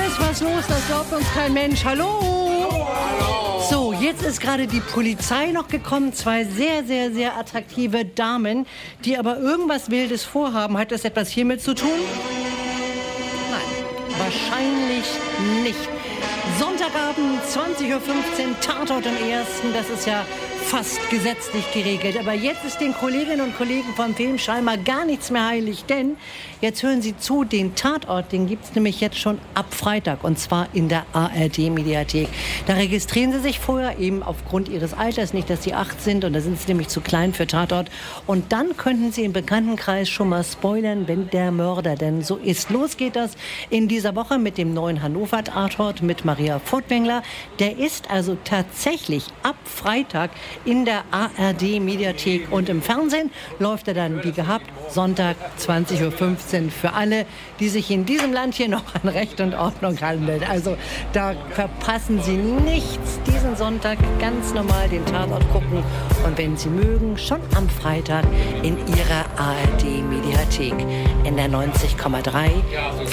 ist was los, das glaubt uns kein Mensch. Hallo? Hallo. So, jetzt ist gerade die Polizei noch gekommen. 2 sehr, sehr, sehr attraktive Damen, die aber irgendwas Wildes vorhaben. Hat das etwas hiermit zu tun? Nein, wahrscheinlich nicht. Sonntagabend, 20:15 Uhr, Tatort im Ersten. Das ist ja fast gesetzlich geregelt. Aber jetzt ist den Kolleginnen und Kollegen vom Film scheinbar gar nichts mehr heilig. Denn, jetzt hören Sie zu, den Tatort, den gibt es nämlich jetzt schon ab Freitag. Und zwar in der ARD-Mediathek. Da registrieren Sie sich vorher, eben aufgrund Ihres Alters, nicht, dass Sie 8 sind. Und da sind Sie nämlich zu klein für Tatort. Und dann könnten Sie im Bekanntenkreis schon mal spoilern, wenn der Mörder denn so ist. Los geht das in dieser Woche mit dem neuen Hannover-Tatort mit Maria Furtwängler. Der ist also tatsächlich ab Freitag in der ARD-Mediathek. Und im Fernsehen läuft er dann wie gehabt Sonntag 20:15 Uhr für alle, die sich in diesem Land hier noch an Recht und Ordnung halten. Also da verpassen Sie nichts. Diesen Sonntag ganz normal den Tatort gucken. Und wenn Sie mögen, schon am Freitag in Ihrer ARD-Mediathek in der 90,3.